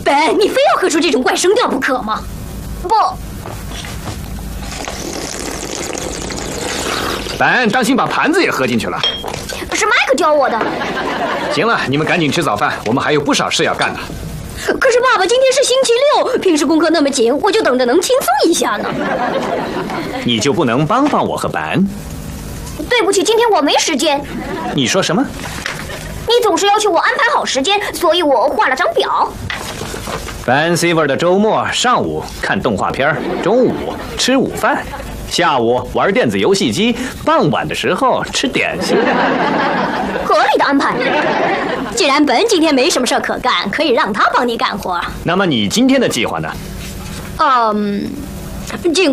本，你非要喝出这种怪声调不可吗？ 不， 本，当心把盘子也喝进去了。 是麦克教我的。 行了，你们赶紧吃早饭，我们还有不少事要干呢。 可是爸爸，今天是星期六，平时功课那么紧，我就等着能轻松一下呢。 你就不能帮帮我和本？ 对不起，今天我没时间。 你说什么？ 你总是要求我安排好时间，所以我画了张表。 本 Silver 的周末上午看动画片，中午吃午饭，下午玩电子游戏机，傍晚的时候吃点心。 合理的安排。 既然本今天没什么事可干，可以让他帮你干活。 那么你今天的计划呢？ 尽